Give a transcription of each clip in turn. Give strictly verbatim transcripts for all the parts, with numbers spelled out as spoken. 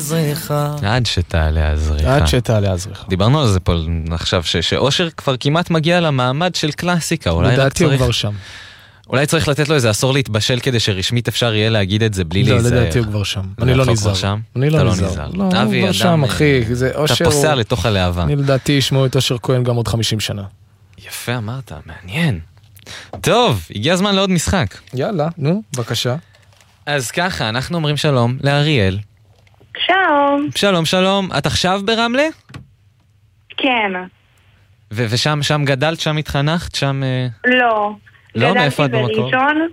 הזריחה. עד שתעלה הזריחה. עד שתעלה הזריחה. דיברנו על זה פה עכשיו, שאושר כבר כמעט מגיע למעמד של קלאסיקה. לדעתי הוא כבר שם. אולי צריך לתת לו איזה עשור להתבשל כדי שרשמית אפשר יהיה להגיד את זה בלי להיזהר. לא, לדעתי הוא כבר שם. אני לא נזהר. אני לא נזהר. לא, הוא כבר שם, אחי. אתה פוסע לתוך הלהבה. אני לדעתי ישמעו את אושר כהן גם עוד חמישים שנה. יפה אמרת, מעניין. טוב, הגיע הזמן לעוד משחק. יאללה, נו, בבקשה. אז ככה, אנחנו אומרים שלום לאריאל. שלום. שלום, שלום. את עכשיו ברמלה? כן. ו- ושם שם גדלת, שם התחנכת, שם... לא. לא, מאיפה את במקור? גדלתי בראשון,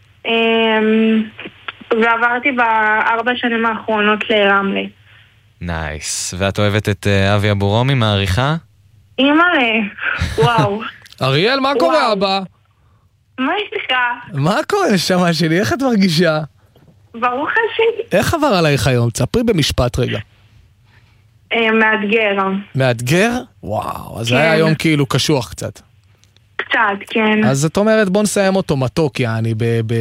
ועברתי בארבע שנים האחרונות לרמלה. נייס. ואת אוהבת את אבי אבורומי, מעריכה? אימא'לה, וואו. אריאל, מה קורה אבא? מה יש לך? מה קורה נשמה שלי? איך את מרגישה? ברוך השם. איך עבר עלייך היום? תספרי במשפט רגע. מאתגר. מאתגר? וואו, אז היה היום כאילו קשוח קצת. קצת, כן. אז את אומרת בוא נסיים אותו מתוק, יעני,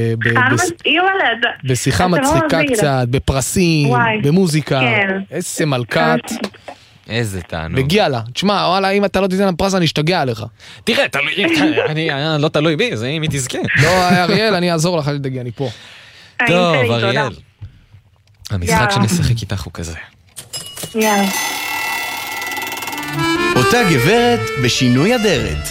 בשיחה מצחיקה קצת, בפרסים, במוזיקה. איזה מלכת. איזה תענוג. מגיע לה. תשמע, וואלה, אם אתה לא תיתן לפרס אני אשתגע עליך. תראה, אני לא תלוי בי, זה אם היא תזכה. לא, אריאל, אני אעזור לך לדגי, אני פה. טוב, אריאל. המשחק שנשחק איתך הוא כזה. יאללה. אותה גברת בשינוי אדרת.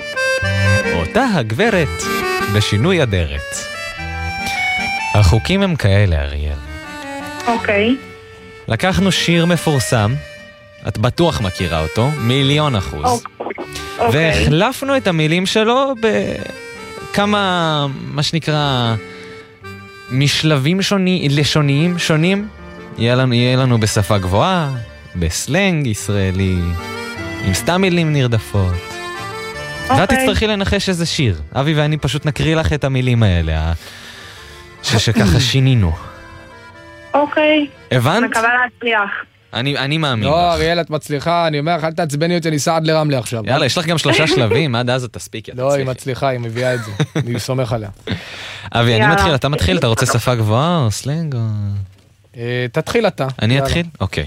אותה הגברת בשינוי אדרת. החוקים הם כאלה, אריאל. אוקיי. לקחנו שיר מפורסם, את בטוח מכירה אותו, מיליון אחוז. אוקיי. והחלפנו את המילים שלו בכמה, מה שנקרא, משלבים שונים, לשוניים שונים. יהיה לנו, יהיה לנו בשפה גבוהה, בסלנג ישראלי, עם סתם מילים נרדפות. ואת תצטרכי לנחש איזה שיר. אבי ואני פשוט נקריא לך את המילים האלה, שככה שינינו. אוקיי. הבנת? מקווה להצליח. אני, אני מאמין לך. לא, אריאל, את מצליחה, אני אומר, אל תעצבני אותי, אני סעד לרמלה עכשיו. יאללה, יש לך גם שלושה שלבים, עד אז את תספיקי. לא, היא מצליחה, היא מביאה את זה. אני סומך עליה. אבי, אני מתחיל, אתה מתחיל, אתה רוצה שפה גבוהה או סלנג או... תתחיל אתה. אני אתחיל? אוקיי.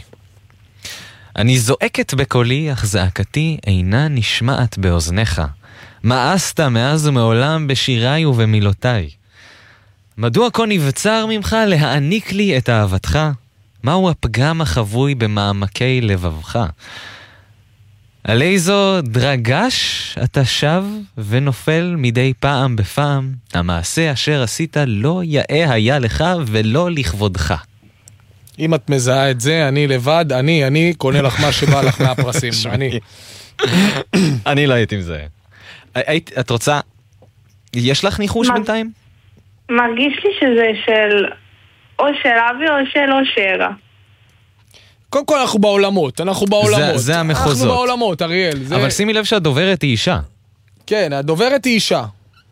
אני זועקת בקולי, אך זעקתי אינה נשמעת באוזניך. מאסת מאז ומעולם בשיריי ובמילותיי. מדוע כה נבצר ממך להעניק לי את אהבתך? מהו הפגם החבוי במעמקי לבבך? על איזו דרגש אתה שב ונופל מדי פעם בפעם, המעשה אשר עשית לא יאה היה לך ולא לכבודך. אם את מזהה את זה, אני לבד, אני, אני קונה לך מה שבא לך מהפרסים, אני. אני לא הייתי מזהה. את רוצה, יש לך ניחוש בינתיים? מרגיש לי שזה של או של אבי או של אושר. קודם כל אנחנו בעולמות, אנחנו בעולמות. זה המחוזות. אנחנו בעולמות, אריאל. אבל שימי לב שהדוברת היא אישה. כן, הדוברת היא אישה.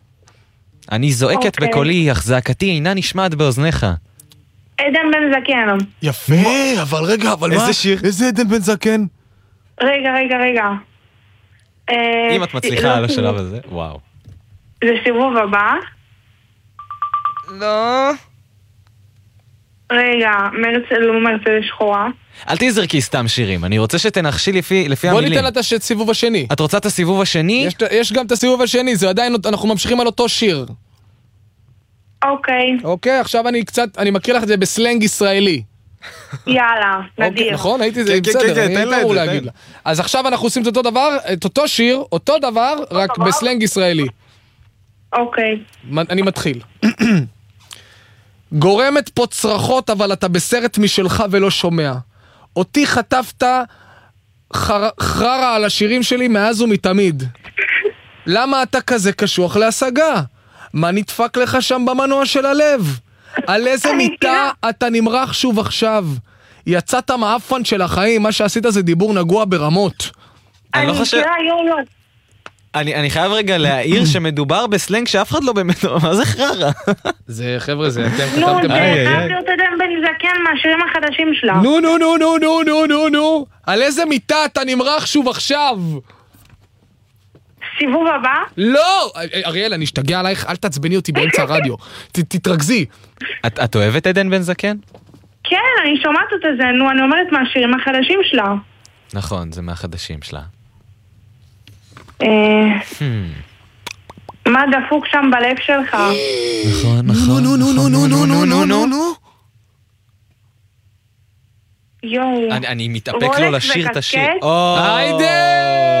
אני זועקת בקולי, אך זעקתי אינה נשמעת באוזניך. עדן בן זקן. יפה, אבל רגע, אבל מה? איזה שיר? איזה עדן בן זקן? רגע, רגע, רגע. אם את מצליחה על השלב הזה, וואו. זה סיבוב הבא? לא. רגע, מרצלו מרצל שחורה. אל תזרקי סתם שירים, אני רוצה שתנחשי לפי, לפי בוא המילים. ניתן לה את הסיבוב השני. את רוצה את הסיבוב השני? יש, יש גם את הסיבוב השני, זה עדיין, אנחנו ממשיכים על אותו שיר. אוקיי. אוקיי, עכשיו אני קצת, אני מכיר לך את זה בסלנג ישראלי. יאללה, נדיר. נכון, הייתי זה בסדר, אני לא אמור להגיד לה. אז עכשיו אנחנו עושים את אותו דבר, את אותו שיר, אותו דבר, רק בסלנג ישראלי. אוקיי. אני מתחיל. גורמת פה צרחות, אבל אתה בסרט משלך ולא שומע. אותי חטפת חררה על השירים שלי מאז ומתמיד. למה אתה כזה קשוח להשגה? מה נדפק לך שם במנוע של הלב? על איזה מיטה אתה נמרח שוב עכשיו? יצאת מאפן של החיים, מה שעשית זה דיבור נגוע ברמות. אני לא חושב... אני, אני חייב רגע להעיר שמדובר בסלנג שאף אחד לא באמת... מה זה חררה? זה חבר'ה, זה אתם כתבתם... נו, זה חייב להיות עדן בן זקן מהשירים החדשים שלה. נו, נו, נו, נו, נו, נו, נו, נו. על איזה מיטה אתה נמרח שוב עכשיו? סיבוב הבא? לא! אריאל, אני אשתגע עלייך, אל תעצבני אותי באמצע הרדיו. תתרכזי. את אוהבת עדן בן זקן? כן, אני שומעת אותה זה, נו, אני אומרת מהשירים החדשים שלה. נכון, זה מהחדשים שלה. אה, Hmm. מה דפוק שם בלב שלך? נכון, נכון, נו, נו, נו, נו, נו, נו, נו, נו, נו. יואו. אני אני מתאפק רולקס לו לשיר את השיר. וקסקט? או, היידה!